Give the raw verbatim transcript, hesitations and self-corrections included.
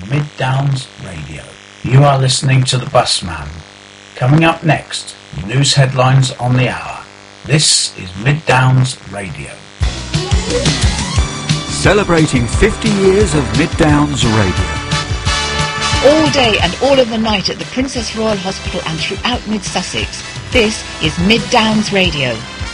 Mid Downs Radio. You are listening to The Busman. Coming up next, news headlines on the hour. This is Mid Downs Radio. Celebrating fifty years of Mid Downs Radio. All day and all of the night at the Princess Royal Hospital and throughout Mid Sussex. This is Mid Downs Radio.